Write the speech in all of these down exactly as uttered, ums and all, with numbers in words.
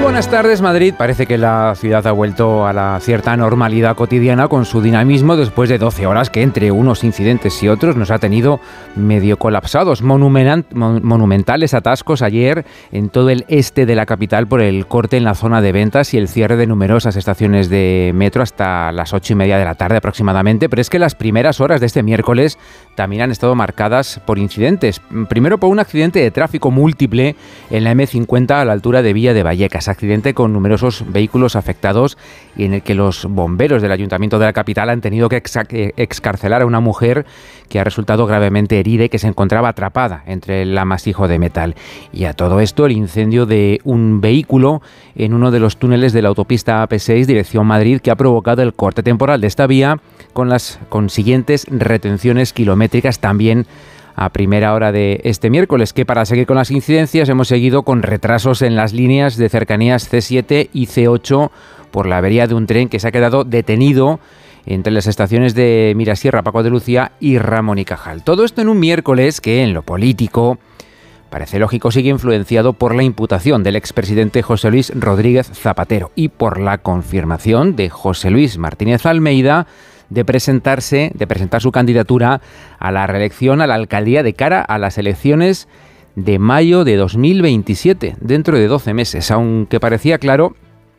Buenas tardes, Madrid. Parece que la ciudad ha vuelto a la cierta normalidad cotidiana con su dinamismo después de doce horas que entre unos incidentes y otros nos ha tenido medio colapsados. Monumental, monumentales atascos ayer en todo el este de la capital por el corte en la zona de ventas y el cierre de numerosas estaciones de metro hasta las ocho y media de la tarde aproximadamente. Pero es que las primeras horas de este miércoles también han estado marcadas por incidentes. Primero por un accidente de tráfico múltiple en la eme cincuenta a la altura de Villa de Vallecas. Accidente con numerosos vehículos afectados y en el que los bomberos del Ayuntamiento de la capital han tenido que ex- excarcelar a una mujer que ha resultado gravemente herida y que se encontraba atrapada entre el amasijo de metal. Y a todo esto, el incendio de un vehículo en uno de los túneles de la autopista A P seis dirección Madrid, que ha provocado el corte temporal de esta vía con las consiguientes retenciones kilométricas también a primera hora de este miércoles, que para seguir con las incidencias hemos seguido con retrasos en las líneas de cercanías ce siete y ce ocho por la avería de un tren que se ha quedado detenido entre las estaciones de Mirasierra, Paco de Lucía y Ramón y Cajal. Todo esto en un miércoles que en lo político parece lógico sigue influenciado por la imputación del expresidente José Luis Rodríguez Zapatero y por la confirmación de José Luis Martínez Almeida de presentarse, de presentar su candidatura a la reelección a la alcaldía de cara a las elecciones de mayo de dos mil veintisiete, dentro de doce meses, aunque parecía claro,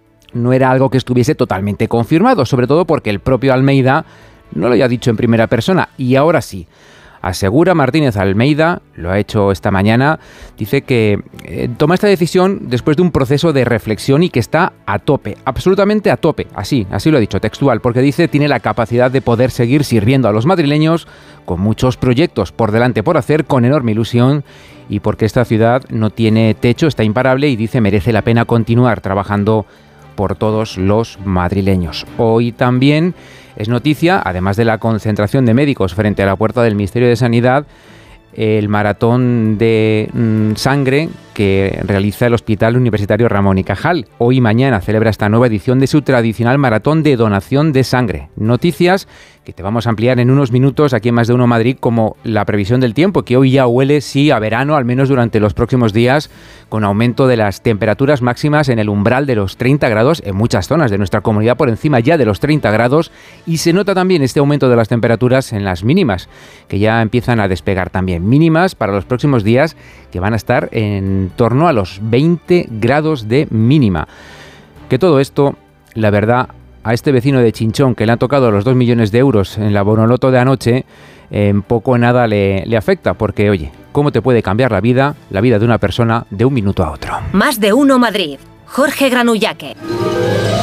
no era algo que estuviese totalmente confirmado, sobre todo porque el propio Almeida no lo había dicho en primera persona, y ahora sí. Asegura Martínez Almeida, lo ha hecho esta mañana, dice que eh, toma esta decisión después de un proceso de reflexión y que está a tope, absolutamente a tope, así, así lo ha dicho textual, porque dice tiene la capacidad de poder seguir sirviendo a los madrileños con muchos proyectos por delante por hacer, con enorme ilusión, y porque esta ciudad no tiene techo, está imparable y dice merece la pena continuar trabajando por todos los madrileños. Hoy también es noticia, además de la concentración de médicos frente a la puerta del Ministerio de Sanidad, el maratón de mmm, sangre que realiza el Hospital Universitario Ramón y Cajal. Hoy y mañana celebra esta nueva edición de su tradicional maratón de donación de sangre. Noticias que te vamos a ampliar en unos minutos aquí en Más de Uno Madrid, como la previsión del tiempo, que hoy ya huele, sí, a verano, al menos durante los próximos días, con aumento de las temperaturas máximas en el umbral de los treinta grados en muchas zonas de nuestra comunidad, por encima ya de los treinta grados, y se nota también este aumento de las temperaturas en las mínimas, que ya empiezan a despegar también. Mínimas para los próximos días que van a estar en torno a los veinte grados de mínima. Que todo esto, la verdad, a este vecino de Chinchón que le han tocado los dos millones de euros en la Bonoloto de anoche, en poco o nada le, le afecta, porque oye, ¿cómo te puede cambiar la vida, la vida de una persona de un minuto a otro? Más de Uno Madrid. Jorge Granullaque.